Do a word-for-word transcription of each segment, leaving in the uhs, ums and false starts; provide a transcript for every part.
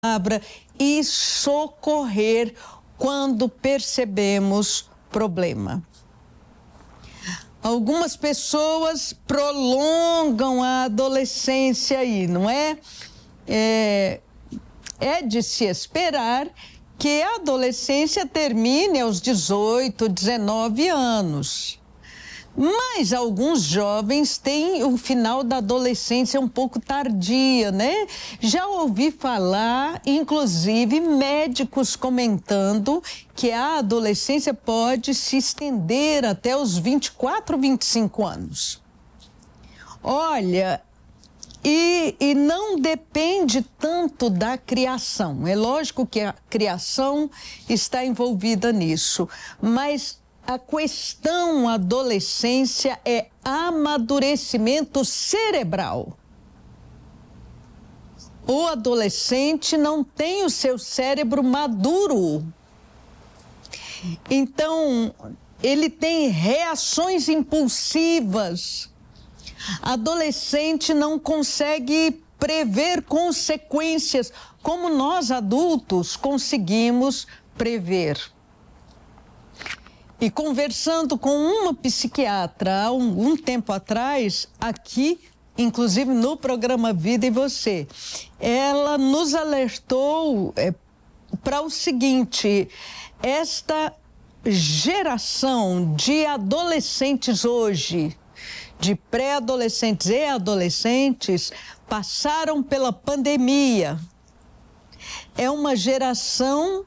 palavra e socorrer quando percebemos problema. Algumas pessoas prolongam a adolescência aí, não é? É, é de se esperar que a adolescência termine aos dezoito, dezenove anos. Mas alguns jovens têm o final da adolescência um pouco tardia, né? Já ouvi falar, inclusive, médicos comentando que a adolescência pode se estender até os vinte e quatro, vinte e cinco anos. Olha, e, e não depende tanto da criação. É lógico que a criação está envolvida nisso, mas a questão adolescência é amadurecimento cerebral. O adolescente não tem o seu cérebro maduro. Então, ele tem reações impulsivas. Adolescente não consegue prever consequências como nós adultos conseguimos prever. E conversando com uma psiquiatra há um, um tempo atrás, aqui, inclusive no programa Vida e Você, ela nos alertou é, para o seguinte: esta geração de adolescentes hoje, de pré-adolescentes e adolescentes, passaram pela pandemia. É uma geração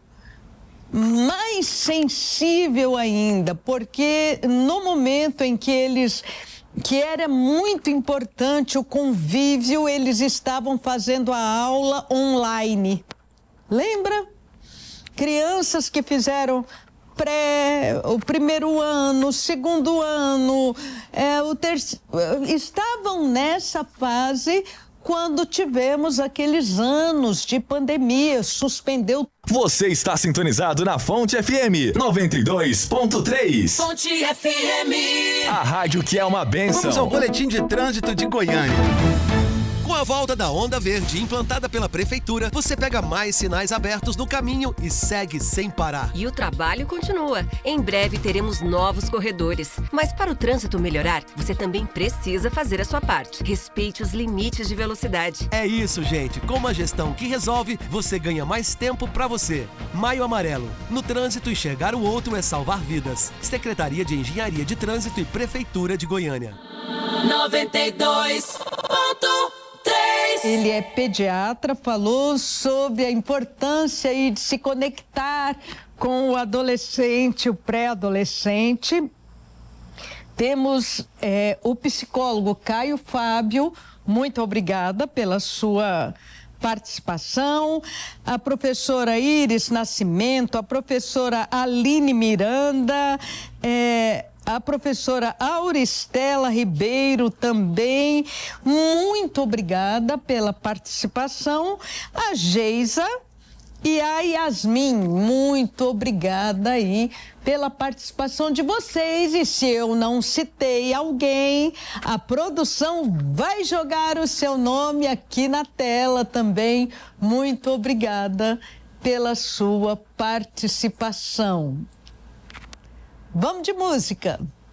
mais sensível ainda, porque no momento em que eles, que era muito importante o convívio, eles estavam fazendo a aula online. Lembra? Crianças que fizeram pré, o primeiro ano, o segundo ano, é, o terceiro, estavam nessa fase quando tivemos aqueles anos de pandemia, suspendeu. Você está sintonizado na Fonte F M noventa e dois ponto três. Fonte F M. A rádio que é uma bênção. Vamos ao boletim de trânsito de Goiânia. Com a volta da Onda Verde implantada pela Prefeitura, você pega mais sinais abertos no caminho e segue sem parar. E o trabalho continua. Em breve teremos novos corredores. Mas para o trânsito melhorar, você também precisa fazer a sua parte. Respeite os limites de velocidade. É isso, gente. Com uma gestão que resolve, você ganha mais tempo para você. Maio Amarelo. No trânsito, enxergar o outro é salvar vidas. Secretaria de Engenharia de Trânsito e Prefeitura de Goiânia. noventa e dois ponto três. Ele é pediatra, falou sobre a importância aí de se conectar com o adolescente, o pré-adolescente. Temos é, o psicólogo Caio Fábio, muito obrigada pela sua participação, a professora Iris Nascimento, a professora Aline Miranda, é, a professora Auristela Ribeiro também, muito obrigada pela participação, a Geisa e a Yasmin, muito obrigada aí pela participação de vocês. E se eu não citei alguém, a produção vai jogar o seu nome aqui na tela também. Muito obrigada pela sua participação. Vamos de música.